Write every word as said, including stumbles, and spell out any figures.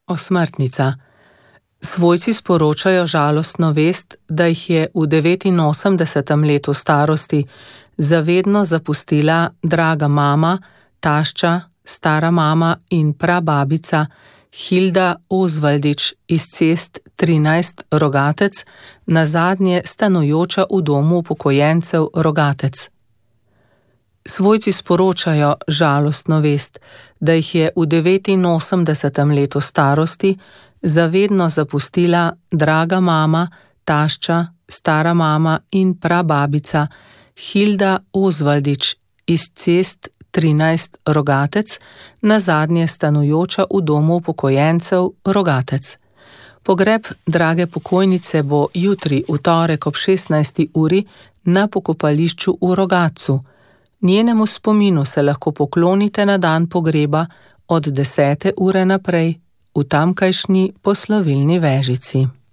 Osmrtnica. Svojci sporočajo žalostno vest, da jih je v devetinosemdesetem letu starosti zavedno zapustila draga mama, tašča, stara mama in prababica Hilda Ozvaldič iz Cest trinajst Rogatec, nazadnje stanujoča v domu upokojencev Rogatec. Svojci sporočajo žalostno vest, da jih je v devetinosemdesetem letu starosti zavedno zapustila draga mama, tašča, stara mama in prababica Hilda Ozvaldič iz Cest trinajst Rogatec, nazadnje stanujoča v domu upokojencev Rogatec. Pogreb drage pokojnice bo jutri v torek ob šestnajsti uri na pokopališču v Rogatcu. Njenemu spominu se lahko poklonite na dan pogreba od desete ure naprej v tamkajšnji poslovilni vežici.